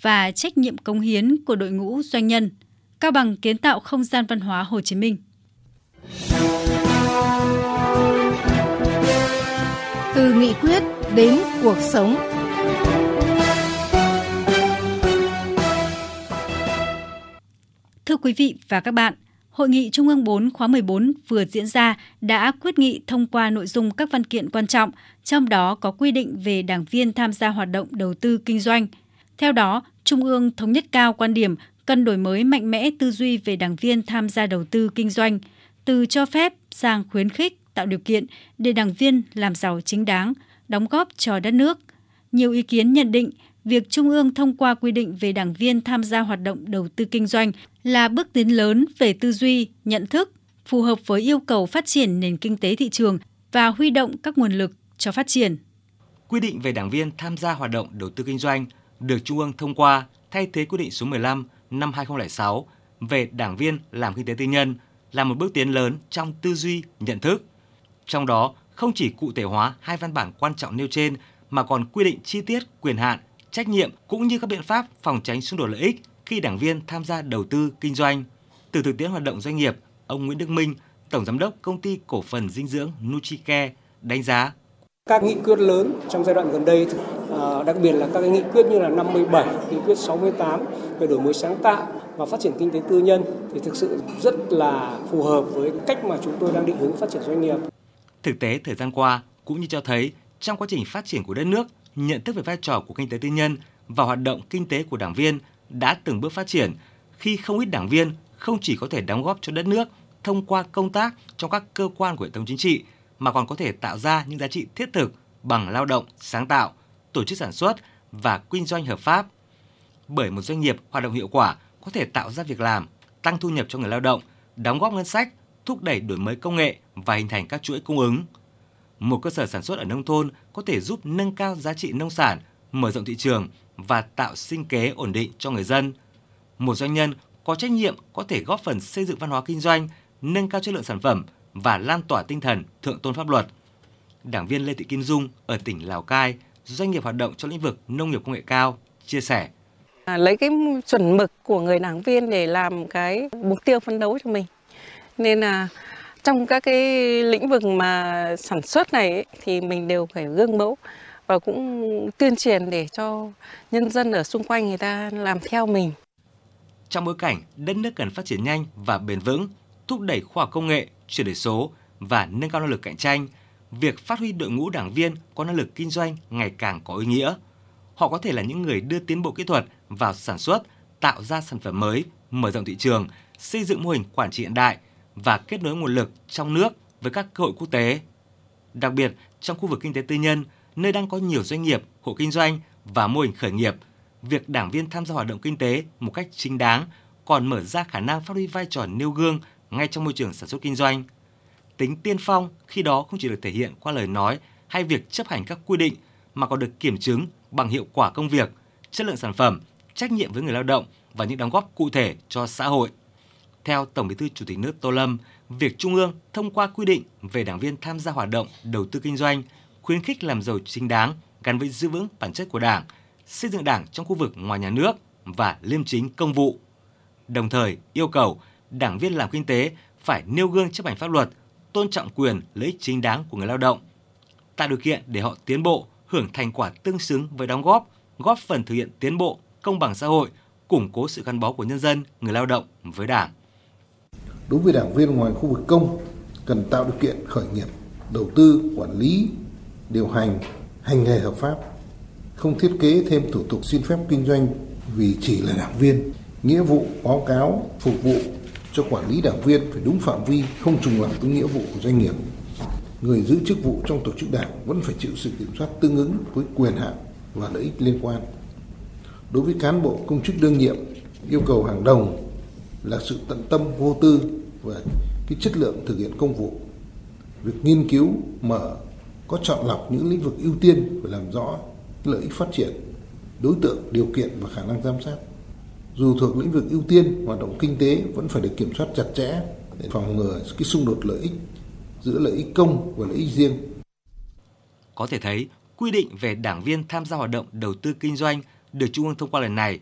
và trách nhiệm cống hiến của đội ngũ doanh nhân. Cao Bằng kiến tạo không gian văn hóa Hồ Chí Minh. Từ nghị quyết đến cuộc sống. Thưa quý vị và các bạn, Hội nghị Trung ương 4 khóa 14 vừa diễn ra đã quyết nghị thông qua nội dung các văn kiện quan trọng, trong đó có quy định về đảng viên tham gia hoạt động đầu tư kinh doanh. Theo đó, Trung ương thống nhất cao quan điểm cần đổi mới mạnh mẽ tư duy về đảng viên tham gia đầu tư kinh doanh, từ cho phép sang khuyến khích, tạo điều kiện để đảng viên làm giàu chính đáng, đóng góp cho đất nước. Nhiều ý kiến nhận định, việc Trung ương thông qua quy định về đảng viên tham gia hoạt động đầu tư kinh doanh là bước tiến lớn về tư duy, nhận thức, phù hợp với yêu cầu phát triển nền kinh tế thị trường và huy động các nguồn lực cho phát triển. Quy định về đảng viên tham gia hoạt động đầu tư kinh doanh được Trung ương thông qua thay thế quy định số 15 năm 2006 về đảng viên làm kinh tế tư nhân là một bước tiến lớn trong tư duy, nhận thức. Trong đó, không chỉ cụ thể hóa hai văn bản quan trọng nêu trên mà còn quy định chi tiết quyền hạn, trách nhiệm cũng như các biện pháp phòng tránh xung đột lợi ích khi đảng viên tham gia đầu tư kinh doanh. Từ thực tiễn hoạt động doanh nghiệp, ông Nguyễn Đức Minh, Tổng Giám đốc Công ty Cổ phần Dinh dưỡng Nutricare đánh giá các nghị quyết lớn trong giai đoạn gần đây, đặc biệt là các cái nghị quyết như là 57, nghị quyết 68 về đổi mới sáng tạo và phát triển kinh tế tư nhân thì thực sự rất là phù hợp với cách mà chúng tôi đang định hướng phát triển doanh nghiệp. Thực tế thời gian qua cũng như cho thấy trong quá trình phát triển của đất nước, nhận thức về vai trò của kinh tế tư nhân và hoạt động kinh tế của đảng viên đã từng bước phát triển khi không ít đảng viên không chỉ có thể đóng góp cho đất nước thông qua công tác trong các cơ quan của hệ thống chính trị mà còn có thể tạo ra những giá trị thiết thực bằng lao động, sáng tạo, tổ chức sản xuất và kinh doanh hợp pháp. Bởi một doanh nghiệp hoạt động hiệu quả có thể tạo ra việc làm, tăng thu nhập cho người lao động, đóng góp ngân sách, thúc đẩy đổi mới công nghệ và hình thành các chuỗi cung ứng. Một cơ sở sản xuất ở nông thôn có thể giúp nâng cao giá trị nông sản, mở rộng thị trường và tạo sinh kế ổn định cho người dân. Một doanh nhân có trách nhiệm có thể góp phần xây dựng văn hóa kinh doanh, nâng cao chất lượng sản phẩm và lan tỏa tinh thần thượng tôn pháp luật. Đảng viên Lê Thị Kim Dung ở tỉnh Lào Cai, doanh nghiệp hoạt động trong lĩnh vực nông nghiệp công nghệ cao, chia sẻ. Lấy cái chuẩn mực của người đảng viên để làm cái mục tiêu phấn đấu cho mình. Nên là trong các cái lĩnh vực mà sản xuất này ấy, thì mình đều phải gương mẫu và cũng tuyên truyền để cho nhân dân ở xung quanh người ta làm theo mình. Trong bối cảnh đất nước cần phát triển nhanh và bền vững, thúc đẩy khoa học công nghệ, chuyển đổi số và nâng cao năng lực cạnh tranh, việc phát huy đội ngũ đảng viên có năng lực kinh doanh ngày càng có ý nghĩa. Họ có thể là những người đưa tiến bộ kỹ thuật vào sản xuất, tạo ra sản phẩm mới, mở rộng thị trường, xây dựng mô hình quản trị hiện đại và kết nối nguồn lực trong nước với các cơ hội quốc tế. Đặc biệt, trong khu vực kinh tế tư nhân, nơi đang có nhiều doanh nghiệp, hộ kinh doanh và mô hình khởi nghiệp, việc đảng viên tham gia hoạt động kinh tế một cách chính đáng còn mở ra khả năng phát huy vai trò nêu gương ngay trong môi trường sản xuất kinh doanh. Tính tiên phong khi đó không chỉ được thể hiện qua lời nói hay việc chấp hành các quy định mà còn được kiểm chứng bằng hiệu quả công việc, chất lượng sản phẩm, trách nhiệm với người lao động và những đóng góp cụ thể cho xã hội. Theo Tổng Bí thư Chủ tịch nước Tô Lâm, việc Trung ương thông qua quy định về đảng viên tham gia hoạt động đầu tư kinh doanh, khuyến khích làm giàu chính đáng gắn với giữ vững bản chất của Đảng, xây dựng Đảng trong khu vực ngoài nhà nước và liêm chính công vụ. Đồng thời yêu cầu đảng viên làm kinh tế phải nêu gương chấp hành pháp luật, tôn trọng quyền lợi ích chính đáng của người lao động, tạo điều kiện để họ tiến bộ, hưởng thành quả tương xứng với đóng góp phần thực hiện tiến bộ, công bằng xã hội, củng cố sự gắn bó của nhân dân, người lao động với Đảng. Đối với đảng viên ngoài khu vực công, cần tạo điều kiện khởi nghiệp, đầu tư, quản lý, điều hành, hành nghề hợp pháp, không thiết kế thêm thủ tục xin phép kinh doanh vì chỉ là đảng viên. Nghĩa vụ báo cáo phục vụ cho quản lý đảng viên phải đúng phạm vi, không trùng lặp với nghĩa vụ của doanh nghiệp. Người giữ chức vụ trong tổ chức đảng vẫn phải chịu sự kiểm soát tương ứng với quyền hạn và lợi ích liên quan. Đối với cán bộ công chức đương nhiệm, yêu cầu hàng đầu là sự tận tâm vô tư và cái chất lượng thực hiện công vụ. Việc nghiên cứu, mở, có chọn lọc những lĩnh vực ưu tiên phải làm rõ lợi ích phát triển, đối tượng, điều kiện và khả năng giám sát. Dù thuộc lĩnh vực ưu tiên, hoạt động kinh tế vẫn phải được kiểm soát chặt chẽ để phòng ngừa cái xung đột lợi ích giữa lợi ích công và lợi ích riêng. Có thể thấy, quy định về đảng viên tham gia hoạt động đầu tư kinh doanh được Trung ương thông qua lần này